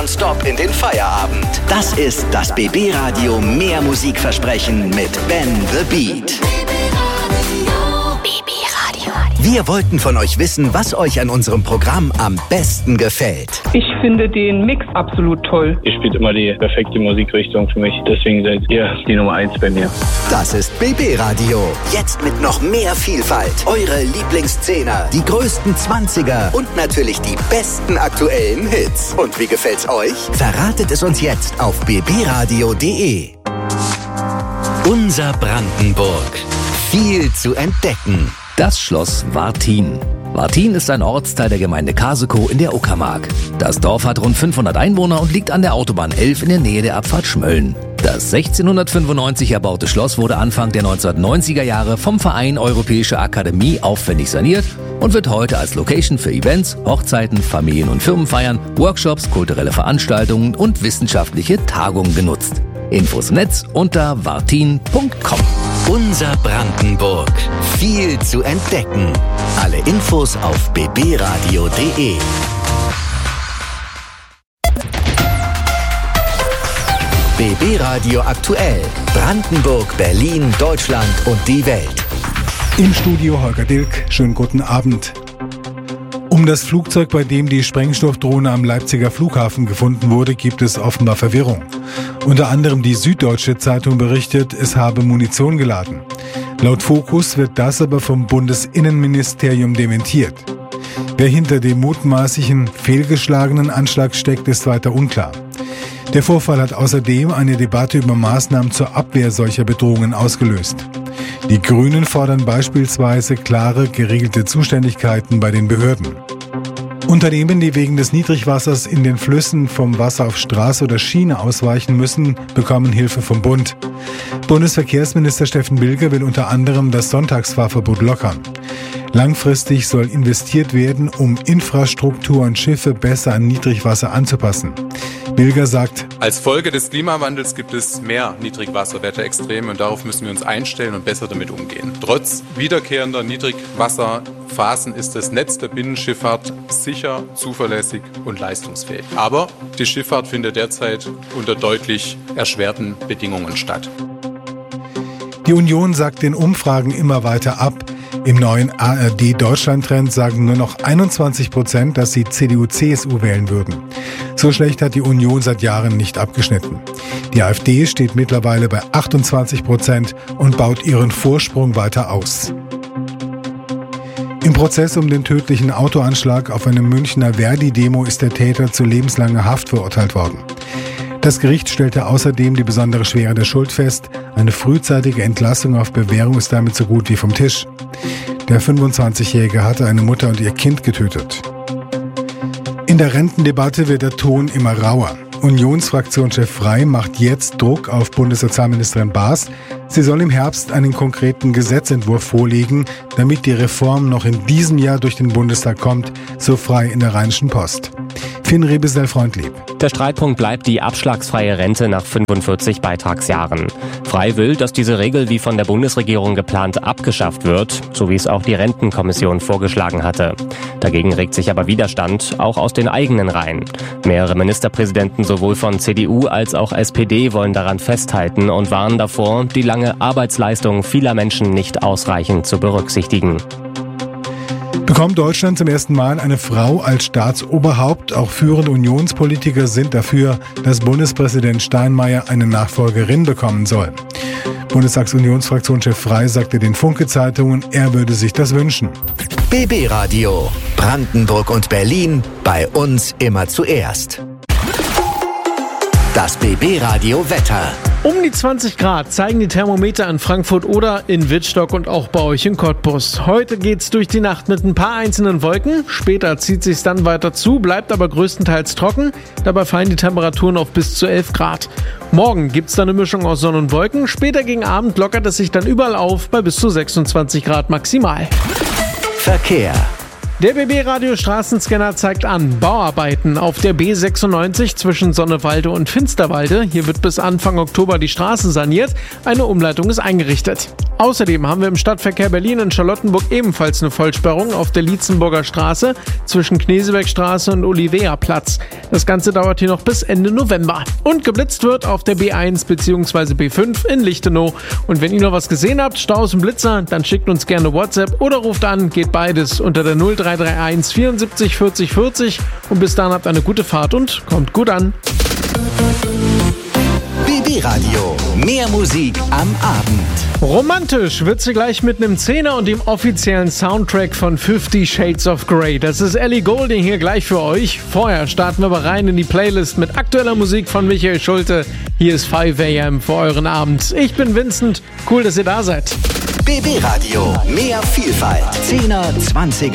Stop in den Feierabend. Das ist das BB Radio Mehr-Musikversprechen mit Ben the Beat. Wir wollten von euch wissen, was euch an unserem Programm am besten gefällt. Ich finde den Mix absolut toll. Ihr spielt immer die perfekte Musikrichtung für mich, deswegen seid ihr die Nummer 1 bei mir. Das ist BB Radio. Jetzt mit noch mehr Vielfalt. Eure Lieblingsszehner, die größten 20er und natürlich die besten aktuellen Hits. Und wie gefällt's euch? Verratet es uns jetzt auf bbradio.de. Unser Brandenburg. Viel zu entdecken. Das Schloss Wartin. Wartin ist ein Ortsteil der Gemeinde Kasekow in der Uckermark. Das Dorf hat rund 500 Einwohner und liegt an der Autobahn 11 in der Nähe der Abfahrt Schmölln. Das 1695 erbaute Schloss wurde Anfang der 1990er Jahre vom Verein Europäische Akademie aufwendig saniert und wird heute als Location für Events, Hochzeiten, Familien- und Firmenfeiern, Workshops, kulturelle Veranstaltungen und wissenschaftliche Tagungen genutzt. Infos im Netz unter wartin.com. Unser Brandenburg. Viel zu entdecken. Alle Infos auf bbradio.de. BB Radio aktuell. Brandenburg, Berlin, Deutschland und die Welt. Im Studio Holger Dilk. Schönen guten Abend. Um das Flugzeug, bei dem die Sprengstoffdrohne am Leipziger Flughafen gefunden wurde, gibt es offenbar Verwirrung. Unter anderem die Süddeutsche Zeitung berichtet, es habe Munition geladen. Laut Focus wird das aber vom Bundesinnenministerium dementiert. Wer hinter dem mutmaßlichen fehlgeschlagenen Anschlag steckt, ist weiter unklar. Der Vorfall hat außerdem eine Debatte über Maßnahmen zur Abwehr solcher Bedrohungen ausgelöst. Die Grünen fordern beispielsweise klare, geregelte Zuständigkeiten bei den Behörden. Unternehmen, die wegen des Niedrigwassers in den Flüssen vom Wasser auf Straße oder Schiene ausweichen müssen, bekommen Hilfe vom Bund. Bundesverkehrsminister Steffen Bilger will unter anderem das Sonntagsfahrverbot lockern. Langfristig soll investiert werden, um Infrastruktur und Schiffe besser an Niedrigwasser anzupassen. Bilger sagt: Als Folge des Klimawandels gibt es mehr Niedrigwasserwetterextreme und darauf müssen wir uns einstellen und besser damit umgehen. Trotz wiederkehrender Niedrigwasserphasen ist das Netz der Binnenschifffahrt sicher, zuverlässig und leistungsfähig. Aber die Schifffahrt findet derzeit unter deutlich erschwerten Bedingungen statt. Die Union sagt den Umfragen immer weiter ab. Im neuen ARD-Deutschland-Trend sagen nur noch 21%, dass sie CDU-CSU wählen würden. So schlecht hat die Union seit Jahren nicht abgeschnitten. Die AfD steht mittlerweile bei 28% und baut ihren Vorsprung weiter aus. Im Prozess um den tödlichen Autoanschlag auf einer Münchner Verdi-Demo ist der Täter zu lebenslanger Haft verurteilt worden. Das Gericht stellte außerdem die besondere Schwere der Schuld fest. Eine frühzeitige Entlassung auf Bewährung ist damit so gut wie vom Tisch. Der 25-Jährige hatte eine Mutter und ihr Kind getötet. In der Rentendebatte wird der Ton immer rauer. Unionsfraktionschef Frey macht jetzt Druck auf Bundessozialministerin Baas. Sie soll im Herbst einen konkreten Gesetzentwurf vorlegen, damit die Reform noch in diesem Jahr durch den Bundestag kommt, so Frey in der Rheinischen Post. Finn Rebesel-Freundlieb. Der Streitpunkt bleibt die abschlagsfreie Rente nach 45 Beitragsjahren. Frey will, dass diese Regel wie von der Bundesregierung geplant abgeschafft wird, so wie es auch die Rentenkommission vorgeschlagen hatte. Dagegen regt sich aber Widerstand, auch aus den eigenen Reihen. Mehrere Ministerpräsidenten sowohl von CDU als auch SPD wollen daran festhalten und warnen davor, die lange Arbeitsleistung vieler Menschen nicht ausreichend zu berücksichtigen. Bekommt Deutschland zum ersten Mal eine Frau als Staatsoberhaupt? Auch führende Unionspolitiker sind dafür, dass Bundespräsident Steinmeier eine Nachfolgerin bekommen soll. Bundestagsunionsfraktionschef Frey sagte den Funke-Zeitungen, er würde sich das wünschen. BB Radio. Brandenburg und Berlin. Bei uns immer zuerst. Das BB Radio Wetter. Um die 20 Grad zeigen die Thermometer in Frankfurt oder in Wittstock und auch bei euch in Cottbus. Heute geht's durch die Nacht mit ein paar einzelnen Wolken. Später zieht sich's dann weiter zu, bleibt aber größtenteils trocken. Dabei fallen die Temperaturen auf bis zu 11 Grad. Morgen gibt's dann eine Mischung aus Sonne und Wolken. Später gegen Abend lockert es sich dann überall auf bei bis zu 26 Grad maximal. Verkehr. Der BB-Radio Straßenscanner zeigt an Bauarbeiten auf der B96 zwischen Sonnewalde und Finsterwalde. Hier wird bis Anfang Oktober die Straße saniert. Eine Umleitung ist eingerichtet. Außerdem haben wir im Stadtverkehr Berlin und Charlottenburg ebenfalls eine Vollsperrung auf der Lietzenburger Straße zwischen Knesebeckstraße und Oliveaplatz. Das Ganze dauert hier noch bis Ende November. Und geblitzt wird auf der B1 bzw. B5 in Lichtenau. Und wenn ihr noch was gesehen habt, Staus und Blitzer, dann schickt uns gerne WhatsApp oder ruft an. Geht beides unter der 0331 74 40 40. Und bis dann habt eine gute Fahrt und kommt gut an. BB Radio. Mehr Musik am Abend. Romantisch wird sie gleich mit einem 10er und dem offiziellen Soundtrack von 50 Shades of Grey. Das ist Ellie Goulding hier gleich für euch. Vorher starten wir aber rein in die Playlist mit aktueller Musik von Michael Schulte. Hier ist 5 AM für euren Abend. Ich bin Vincent. Cool, dass ihr da seid. BB Radio. Mehr Vielfalt. 10er, 20er.